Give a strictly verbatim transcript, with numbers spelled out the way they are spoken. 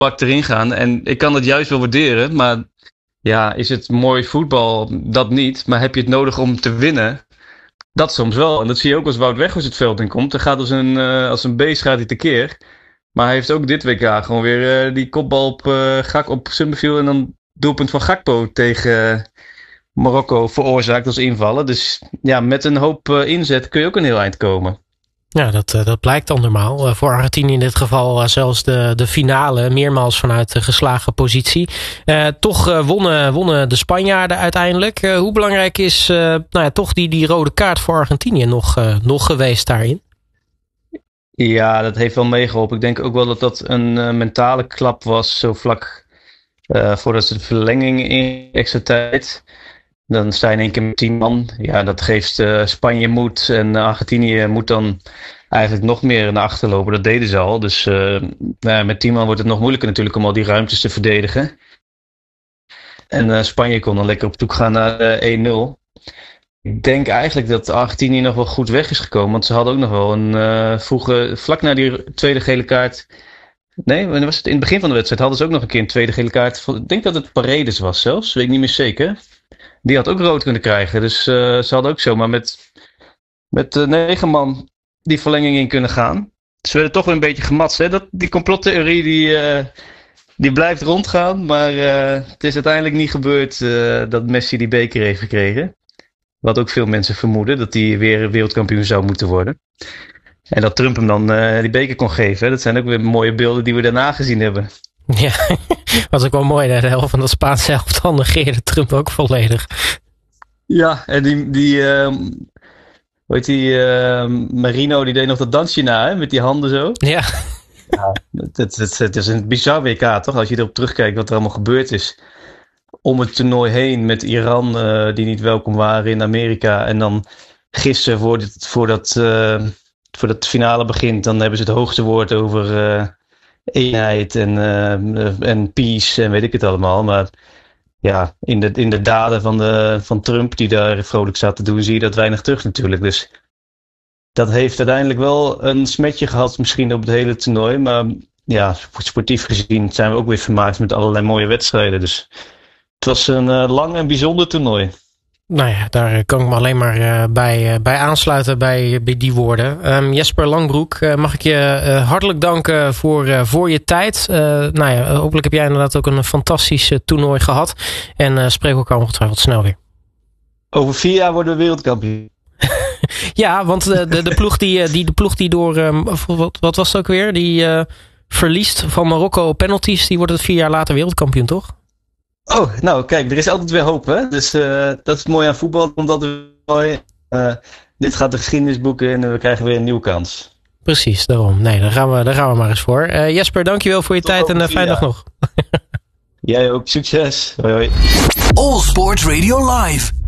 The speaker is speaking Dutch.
bak erin gaan. En ik kan het juist wel waarderen. Maar ja, is het mooi voetbal? Dat niet. Maar heb je het nodig om te winnen? Dat soms wel. En dat zie je ook als Wout Weghorst het veld in komt. Dan gaat als een, uh, als een beest gaat hij tekeer. Maar hij heeft ook dit W K gewoon weer uh, die kopbal op, uh, Gak, op Summerfield. En dan doelpunt van Gakpo tegen uh, Marokko veroorzaakt als invallen. Dus ja, met een hoop uh, inzet kun je ook een heel eind komen. Ja, dat, dat blijkt dan normaal. Uh, voor Argentinië in dit geval uh, zelfs de, de finale meermaals vanuit de geslagen positie. Uh, toch uh, wonnen, wonnen de Spanjaarden uiteindelijk. Uh, hoe belangrijk is uh, nou ja, toch die, die rode kaart voor Argentinië nog, uh, nog geweest daarin? Ja, dat heeft wel meegeholpen. Ik denk ook wel dat dat een uh, mentale klap was. Zo vlak uh, voordat ze de verlenging in extra tijd. Dan sta je in één keer met tien man. Ja, dat geeft uh, Spanje moed. En Argentinië moet dan eigenlijk nog meer naar achter lopen. Dat deden ze al. Dus uh, nou, met tien man wordt het nog moeilijker natuurlijk om al die ruimtes te verdedigen. En uh, Spanje kon dan lekker op zoek gaan naar uh, één nul. Ik denk eigenlijk dat Argentinië nog wel goed weg is gekomen. Want ze hadden ook nog wel een uh, vroege, vlak na die tweede gele kaart. Nee, was het in het begin van de wedstrijd hadden ze ook nog een keer een tweede gele kaart. Ik denk dat het Paredes was zelfs. Weet ik niet meer zeker. Die had ook rood kunnen krijgen. Dus uh, ze hadden ook zomaar met, met uh, negen man die verlenging in kunnen gaan. Ze werden toch wel een beetje gematst. Hè? Dat, die complottheorie die, uh, die blijft rondgaan. Maar uh, het is uiteindelijk niet gebeurd uh, dat Messi die beker heeft gekregen. Wat ook veel mensen vermoeden. Dat hij weer wereldkampioen zou moeten worden. En dat Trump hem dan uh, die beker kon geven. Hè? Dat zijn ook weer mooie beelden die we daarna gezien hebben. Ja, was ook wel mooi. De helft van de Spaanse elftal negeerde Trump ook volledig. Ja, en die, die uh, hoe heet die, uh, Marino, die deed nog dat dansje na, hè, met die handen zo. Ja. Ja, het, het, het, het is een bizar W K, toch? Als je erop terugkijkt wat er allemaal gebeurd is. Om het toernooi heen met Iran, uh, die niet welkom waren in Amerika. En dan gisteren, voor dit, voordat, uh, voordat het finale begint, dan hebben ze het hoogste woord over uh, eenheid en, uh, en peace en weet ik het allemaal. Maar ja, in de, in de daden van, de, van Trump, die daar vrolijk staat te doen, zie je dat weinig terug natuurlijk. Dus dat heeft uiteindelijk wel een smetje gehad misschien op het hele toernooi. Maar ja, sportief gezien zijn we ook weer vermaakt met allerlei mooie wedstrijden. Dus het was een uh, lang en bijzonder toernooi. Nou ja, daar kan ik me alleen maar uh, bij, uh, bij aansluiten bij, bij die woorden. Um, Jesper Langbroek, uh, mag ik je uh, hartelijk danken voor, uh, voor je tijd. Uh, nou ja, hopelijk heb jij inderdaad ook een fantastisch uh, toernooi gehad. En uh, spreek elkaar ongetwijfeld snel weer. Over vier jaar worden we wereldkampioen. Ja, want de, de, de, ploeg die, die, de ploeg die door, um, wat, wat was het ook weer? Die uh, verliest van Marokko op penalties. Die wordt het vier jaar later wereldkampioen, toch? Oh, nou kijk, er is altijd weer hoop, hè? Dus uh, dat is het mooie aan voetbal. Omdat we, uh, dit gaat de geschiedenis boeken en we krijgen weer een nieuwe kans. Precies, daarom. Nee, daar gaan we, daar gaan we maar eens voor. Uh, Jesper, dankjewel voor je Tot tijd en uh, fijne dag nog. Jij ook, succes. Hoi hoi. All Sports Radio Live.